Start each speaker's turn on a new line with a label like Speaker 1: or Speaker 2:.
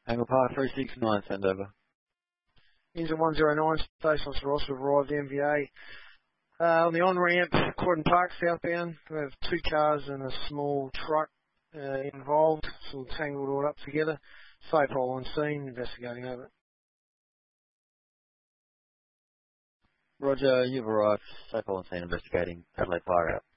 Speaker 1: Angle Park 369, send over.
Speaker 2: Engine 109, Station Ross, we've arrived MVA. On the on-ramp, Croydon Park southbound, we have 2 cars and a small truck involved, so we'll tangled all up together. Safe hole on scene, investigating over.
Speaker 1: Roger, you've arrived. Safe hole on scene, investigating. Adelaide Fire out.